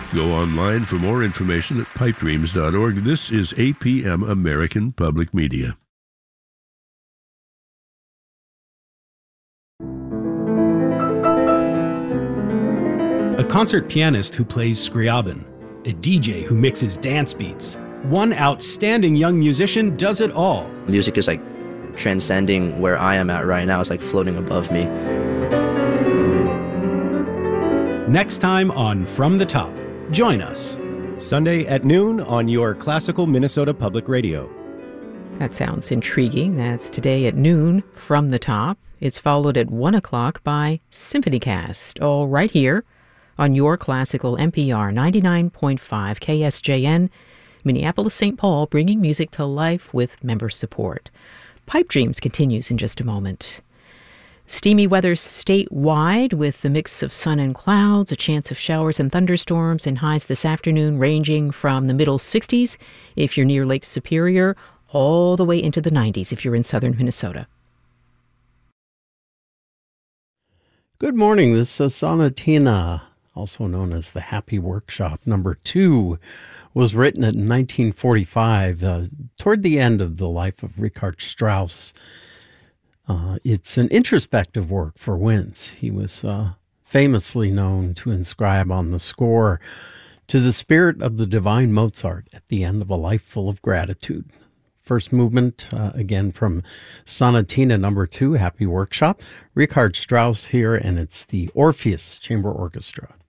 Go online for more information at pipedreams.org. This is APM American Public Media. A concert pianist who plays Scriabin, a DJ who mixes dance beats. One outstanding young musician does it all. Music is like transcending where I am at right now. It's like floating above me. Next time on From the Top, join us. Sunday at noon on your classical Minnesota Public Radio. That sounds intriguing. That's today at noon, From the Top. It's followed at 1 o'clock by SymphonyCast, all right here on your classical NPR 99.5 KSJN, Minneapolis, St. Paul, bringing music to life with member support. Pipe Dreams continues in just a moment. Steamy weather statewide with a mix of sun and clouds, a chance of showers and thunderstorms, and highs this afternoon ranging from the middle 60s if you're near Lake Superior, all the way into the 90s if you're in southern Minnesota. Good morning. This is Sonatina, also known as the Happy Workshop. Number 2 was written in 1945, toward the end of the life of Richard Strauss. It's an introspective work for Wentz. He was famously known to inscribe on the score, "To the spirit of the divine Mozart at the end of a life full of gratitude." First movement, again from Sonatina number 2, Happy Workshop. Richard Strauss here, and it's the Orpheus Chamber Orchestra.